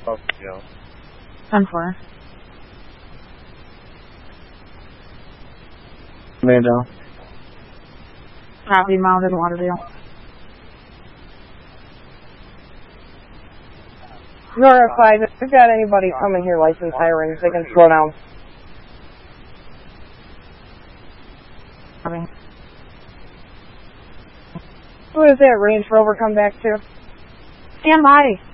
Oh, yeah. 10-4. Man down. Copy, mounted Lauderdale. Nora 5, if you've got anybody coming here licensed hirings, they can slow down. Copy. Who is that Range Rover come back to? Stand by.